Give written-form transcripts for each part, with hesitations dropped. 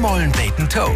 Hörmollen Bacon Toe.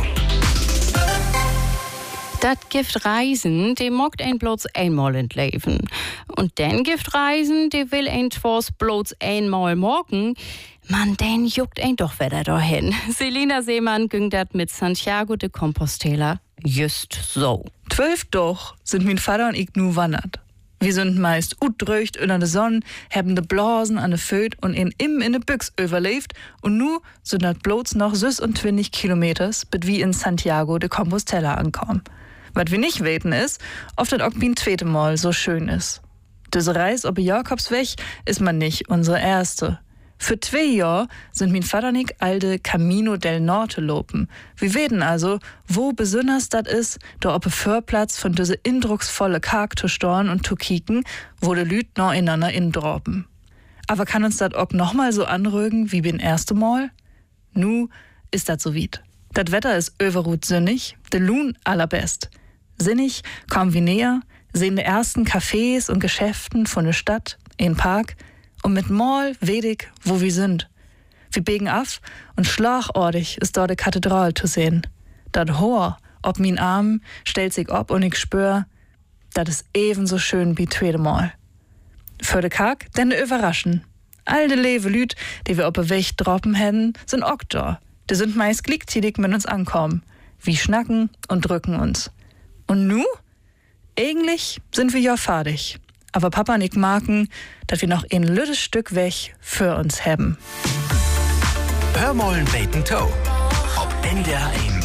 Das Gift Reisen, die mockt ein bloß einmal in Leben. Und den Gift Reisen, die will ein twas bloß einmal morgen. Man, den juckt ein doch wieder dahin. Selina Seemann ging dat mit Santiago de Compostela just so. 12 doch sind mein Vater und ich nu wandert. Wir sind meist utdröcht unter der Sonne, haben de Blasen an de Föt und in de Büchs überlebt und nu sind dat bloß noch 26 Kilometers, bis wir in Santiago de Compostela ankommen. Was wir nicht weten ist, ob das auch beim zweiten Mal so schön ist. Diese Reise ob Jakobsweg ist man nicht unsere erste. Für 2 Jahre sind mein Vater und ich alte Camino del Norte lopen. Wir weten also, wo besonders das ist, da ob Vorplatz von diese indrucksvolle Karg zu storn und zu kicken, wo de Lüt noch ineinander indroppen. Aber kann uns das auch noch mal so anrügen wie beim ersten Mal? Nu ist das so weit. Das Wetter ist überrut sinnig, de Lun allerbest. Sinnig kommen wir näher, sehen die ersten Cafés und Geschäften von der Stadt, in Park, und mit Mal wedig, wo wir sind. Wir biegen auf und schlagortig ist dort die Kathedrale zu sehen. Dat Hoher ob min Arm stellt sich ob und ich spür, dat ist ebenso schön wie zweite Mal. Für de Karg denn de Überraschen. All de lewe Lüt, die wir op de Weg droppen hätten, sind auch da. Die sind meist gleichzeitig mit uns ankommen. Wir schnacken und drücken uns. Und nu? Eigentlich sind wir ja fertig. Aber Papa und ich merken, dass wir noch ein lüttes Stück Weg für uns haben. Hörmollen Bacon Toe. Ob NDR 1.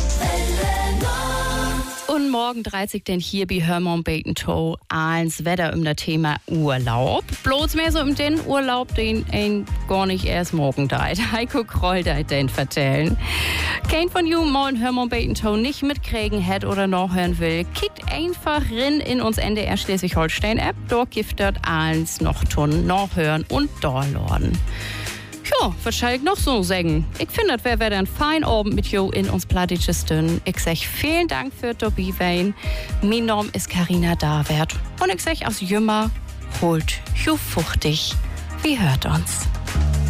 Und morgen dreht sich denn hier bei Hörmollen Bacon Toe ans Wetter das Thema Urlaub. Bloß mehr so den Urlaub, den ein gar nicht erst morgen deit. Heiko Kroll deit den vertellen. Kein von you mal Hörmollen Bacon Toe nicht mitkriegen hat oder noch hören will, kickt einfach rein in uns NDR Schleswig-Holstein-App. Dort gibt dort alles noch tun, noch hören und downloaden. Ja, was soll ich noch so sagen? Ich finde, das wäre ein fein Abend mit you in uns Plattitsches Dünn. Ich sag vielen Dank für Tobi Wein. Mein Name ist Carina Davert. Und ich sag aus Jümmer, holt you fuchtig. Wie hört uns?